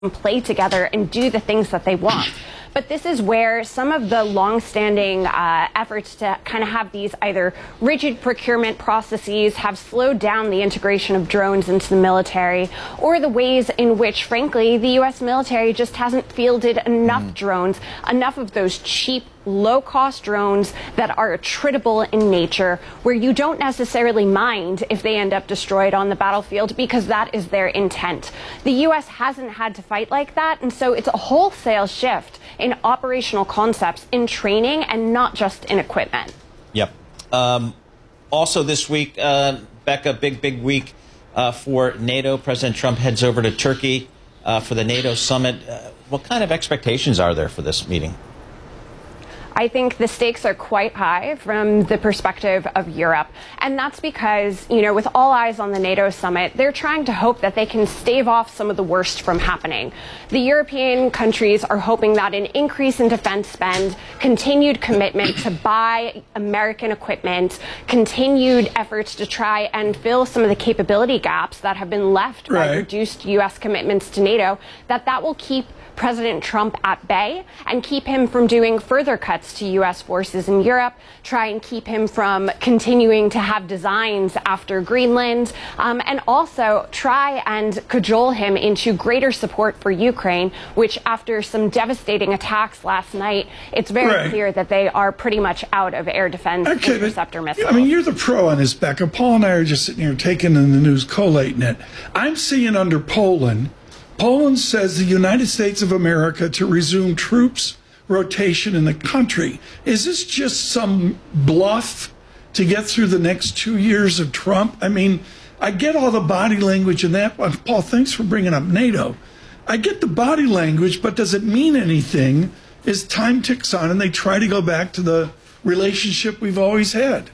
play together and do the things that they want. But this is where some of the long-standing efforts to kind of have these either rigid procurement processes have slowed down the integration of drones into the military, or the ways in which, frankly, the U.S. military just hasn't fielded enough drones, enough of those cheap, low-cost drones that are attritable in nature, where you don't necessarily mind if they end up destroyed on the battlefield because that is their intent. The U.S. hasn't had to fight like that, and so it's a wholesale shift in operational concepts, in training, and not just in equipment. Yep. Also this week, Becca, big week for NATO. President Trump heads over to Turkey for the NATO summit. What kind of expectations are there for this meeting? I think the stakes are quite high from the perspective of Europe. And that's because, you know, with all eyes on the NATO summit, they're trying to hope that they can stave off some of the worst from happening. The European countries are hoping that an increase in defense spend, continued commitment to buy American equipment, continued efforts to try and fill some of the capability gaps that have been left by reduced U.S. commitments to NATO, that will keep President Trump at bay and keep him from doing further cuts to U.S. forces in Europe, try and keep him from continuing to have designs after Greenland, and also try and cajole him into greater support for Ukraine, which after some devastating attacks last night, it's very clear that they are pretty much out of air defense interceptor missiles. I mean, you're the pro on this, Becca. Paul and I are just sitting here taking in the news, collating it. I'm seeing under Poland says the United States of America to resume troops rotation in the country. Is this just some bluff to get through the next 2 years of Trump? I mean, I get all the body language and that. Paul, thanks for bringing up NATO. I get the body language, but does it mean anything as time ticks on and they try to go back to the relationship we've always had?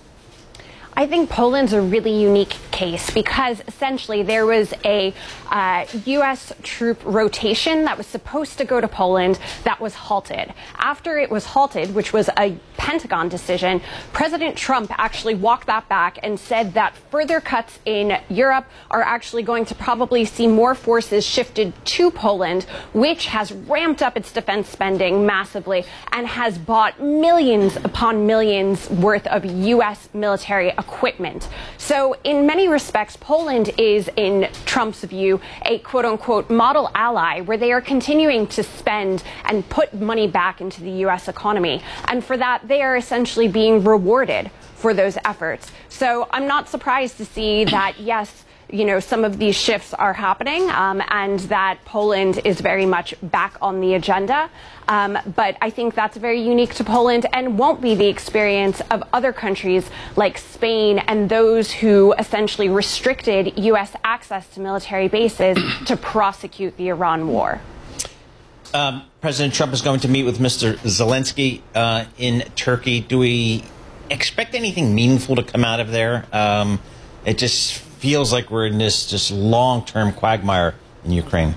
I think Poland's a really unique case because essentially there was a U.S. troop rotation that was supposed to go to Poland that was halted. After it was halted, which was a Pentagon decision, President Trump actually walked that back and said that further cuts in Europe are actually going to probably see more forces shifted to Poland, which has ramped up its defense spending massively and has bought millions upon millions worth of U.S. military equipment. So in many respects, Poland is, in Trump's view, a quote-unquote model ally where they are continuing to spend and put money back into the U.S. economy. And for that, they are essentially being rewarded for those efforts. So I'm not surprised to see that, yes, you know, some of these shifts are happening and that Poland is very much back on the agenda. But I think that's very unique to Poland and won't be the experience of other countries like Spain and those who essentially restricted U.S. access to military bases to prosecute the Iran war. President Trump is going to meet with Mr. Zelensky in Turkey. Do we expect anything meaningful to come out of there? It just feels like we're in this just long-term quagmire in Ukraine.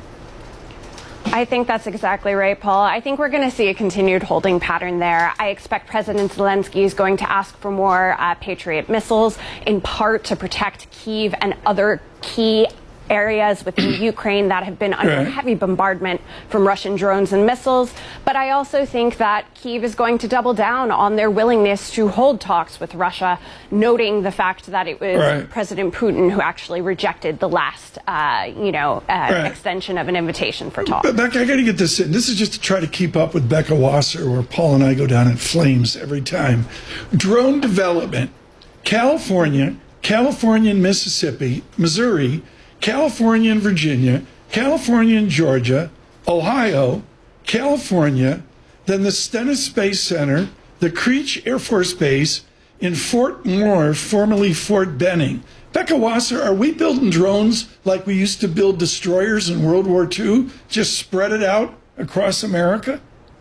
I think that's exactly right, Paul. I think we're going to see a continued holding pattern there. I expect President Zelensky is going to ask for more Patriot missiles, in part to protect Kyiv and other key areas within Ukraine that have been under heavy bombardment from Russian drones and missiles. But I also think that Kyiv is going to double down on their willingness to hold talks with Russia, noting the fact that it was President Putin who actually rejected the last, extension of an invitation for talks. Becca, I got to get this in. This is just to try to keep up with Becca Wasser, where Paul and I go down in flames every time. Drone development. California and Mississippi, Missouri, California and Virginia, California and Georgia, Ohio, California, then the Stennis Space Center, the Creech Air Force Base in Fort Moore, formerly Fort Benning. Becca Wasser, are we building drones like we used to build destroyers in World War II? Just spread it out across America?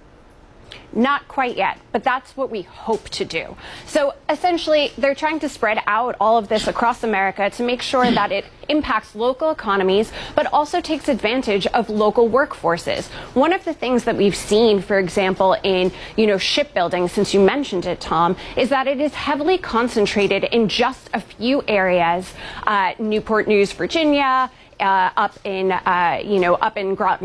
Not quite yet, but that's what we hope to do. So essentially, they're trying to spread out all of this across America to make sure that it impacts local economies, but also takes advantage of local workforces. One of the things that we've seen, for example, in, shipbuilding, since you mentioned it, Tom, is that it is heavily concentrated in just a few areas, Newport News, Virginia, up in Groton.